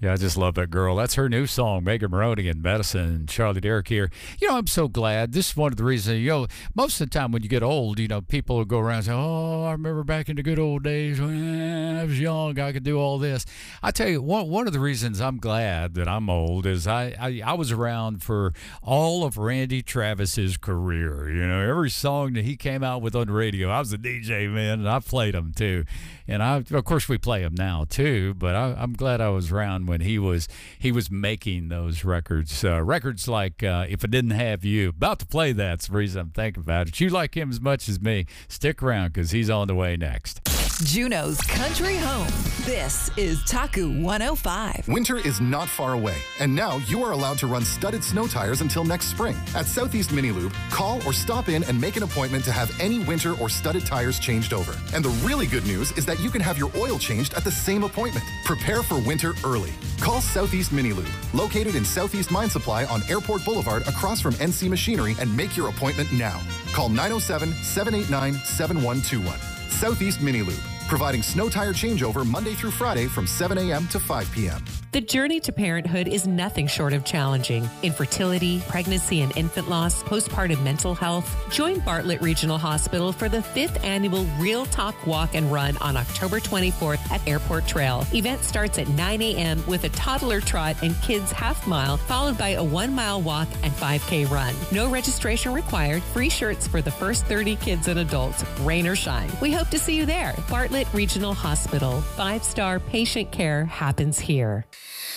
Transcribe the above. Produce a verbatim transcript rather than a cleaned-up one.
Yeah, I just love that girl. That's her new song, Megan Maroney and Medicine. Charlie Derrick here. You know, I'm so glad. This is one of the reasons, you know, most of the time when you get old, you know, people will go around and say, oh, I remember back in the good old days when I was young, I could do all this. I tell you, one, one of the reasons I'm glad that I'm old is I, I, I was around for all of Randy Travis's career. You know, every song that he came out with on the radio, I was a D J, man, and I played them too. And I, of course, we play them now too, but I, I'm glad I was around when he was he was making those records. Uh, records like uh, If I Didn't Have You. About to play that. That's the reason I'm thinking about it. You like him as much as me. Stick around because he's on the way next. Juneau's Country Home. This is Taku one oh five. Winter is not far away, and now you are allowed to run studded snow tires until next spring. At Southeast Mini Lube, call or stop in and make an appointment to have any winter or studded tires changed over. And the really good news is that you can have your oil changed at the same appointment. Prepare for winter early. Call Southeast Mini Lube, located in Southeast Mine Supply on Airport Boulevard across from N C Machinery, and make your appointment now. Call nine oh seven, seven eight nine, seven one two one. Southeast Mini Lube, providing snow tire changeover Monday through Friday from seven a.m. to five p.m. The journey to parenthood is nothing short of challenging. Infertility, pregnancy and infant loss, postpartum mental health. Join Bartlett Regional Hospital for the fifth annual Real Talk Walk and Run on October twenty-fourth at Airport Trail. Event starts at nine a.m. with a toddler trot and kids half mile, followed by a one mile walk and five K run. No registration required. Free shirts for the first thirty kids and adults, rain or shine. We hope to see you there. Bartlett Regional Hospital. Five-star patient care happens here.